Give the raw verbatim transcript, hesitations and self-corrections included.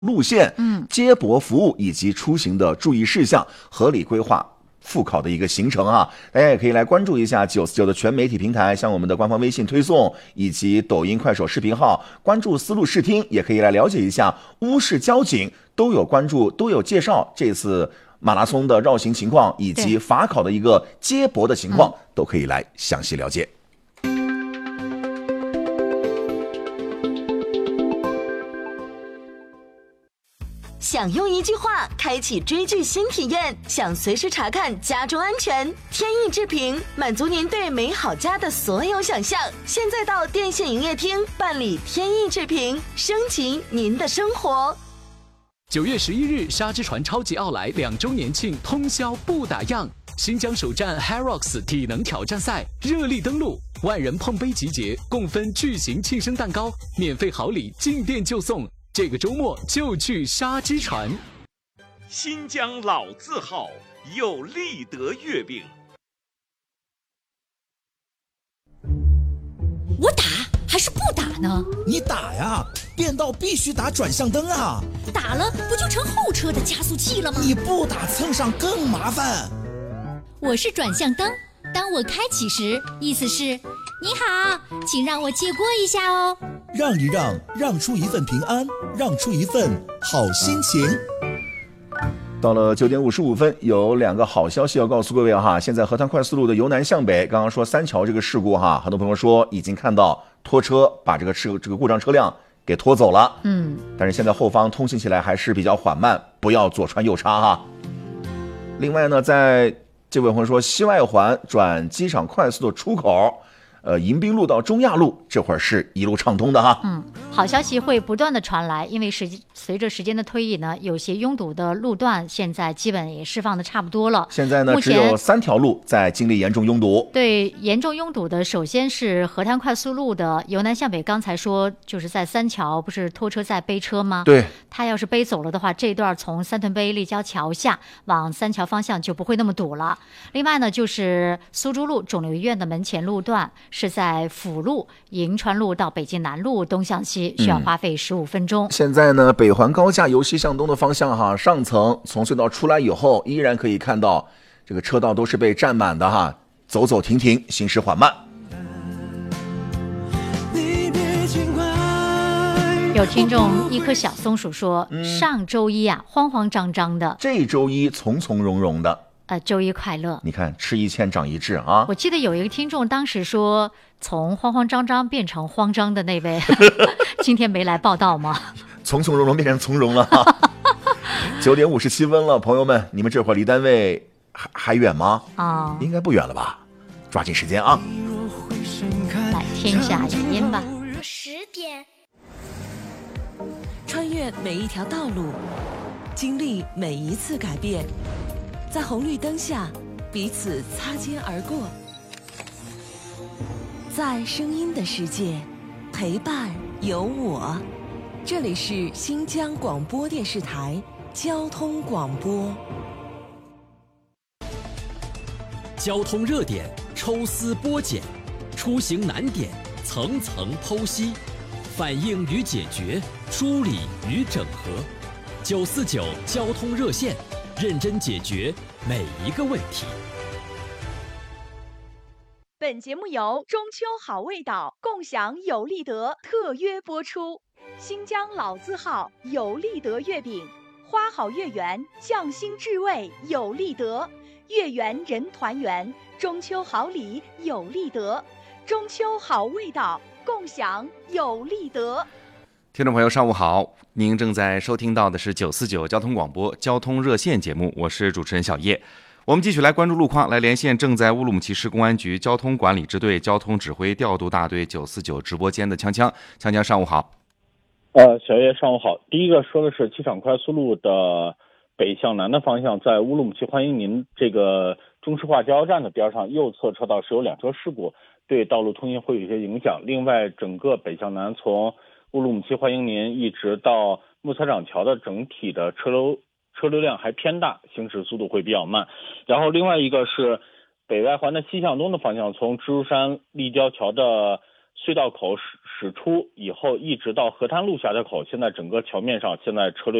路线、嗯，接驳服务以及出行的注意事项，合理规划复考的一个行程啊，大家也可以来关注一下九四九的全媒体平台，像我们的官方微信推送以及抖音、快手视频号，关注思路视听，也可以来了解一下乌市交警都有关注，都有介绍这次马拉松的绕行情况以及法考的一个接驳的情况，都可以来详细了解。 想用一句话开启追剧新体验，想随时查看家中安全，天意制评满足您对美好家的所有想象。现在到电信营业厅办理天意制评，升级您的生活。 九月十一日，沙之船超级奥莱两周年庆通宵不打烊，新疆首站 Hyrox 体能挑战赛热力登陆，万人碰杯集结，共分巨型庆生蛋糕，免费好礼进店就送。这个周末就去沙之船。 新疆老字号有立德月饼。 我打还是不打呢？ 你打呀，变道必须打转向灯啊！ 打了不就成后车的加速器了吗？ 你不打蹭上更麻烦。 我是转向灯，当我开启时，意思是你好，请让我借过一下哦。 让一让，让出一份平安，让出一份好心情。 到了九点五十五分，有两个好消息要告诉各位哈。现在河滩快速路的由南向北，刚刚说三桥这个事故哈，很多朋友说已经看到拖车把这个车这个故障车辆给拖走了，嗯，但是现在后方通行起来还是比较缓慢，不要左穿右插哈。另外呢，在这位朋友说西外环转机场快速的出口。呃，迎宾路到中亚路这会儿是一路畅通的哈。 嗯，好消息会不断的传来，因为时随着时间的推移呢，有些拥堵的路段现在基本也释放的差不多了。 现在呢，只有三条路在经历严重拥堵。 对，严重拥堵的首先是河滩快速路的由南向北，刚才说就是在三桥，不是拖车在背车吗？ 对， 他要是背走了的话，这一段从三屯碑立交桥下往三桥方向就不会那么堵了。另外呢，就是苏州路肿瘤医院的门前路段。是在辅路银川路到北京南路东向西，需要花费十五分钟、嗯。 现在呢，北环高架由西向东的方向哈，上层从隧道出来以后，依然可以看到这个车道都是被占满的哈，走走停停，行驶缓慢。 有听众一颗小松鼠说、嗯，上周一啊，慌慌张张的， 这周一从从容容的。 呃，周一快乐！ 你看，吃一堑长一智啊！ 我记得有一个听众当时说，从慌慌张张变成慌张的那位，今天没来报道吗？ 从从容容变成从容了哈。九点五十七分了，朋友们，你们这会儿离单位还还远吗？啊、哦，应该不远了吧？抓紧时间啊！ 来，天下有烟吧。 十点， 穿越每一条道路，经历每一次改变。在红绿灯下，彼此擦肩而过。在声音的世界，陪伴有我。这里是新疆广播电视台交通广播。 交通热点抽丝剥茧，出行难点层层剖析，反映与解决，梳理与整合。九四九交通热线。认真解决每一个问题。 本节目由中秋好味道共享有利德特约播出。新疆老字号有利德月饼，花好月圆，匠心至味有利德，月圆人团圆，中秋好礼有利德，中秋好味道共享有利德。 听众朋友上午好，您正在收听到的是九四九交通广播交通热线节目，我是主持人小叶。我们继续来关注路况，来连线正在乌鲁木齐市公安局交通管理支队交通指挥调度大队九四九直播间的锵锵。锵锵上午好。 呃，小叶上午好。第一个说的是机场快速路的北向南的方向，在乌鲁木齐欢迎您这个中石化加油站的边上右侧车道是有两车事故，对道路通行会有一些影响。另外，整个北向南从乌鲁木齐欢迎您一直到木材厂桥的整体的车流车流量还偏大，行驶速度会比较慢。然后另外一个是北外环的西向东的方向，从蜘蛛山立交桥的隧道口驶驶出以后，一直到河滩路下桥口，现在整个桥面上现在车流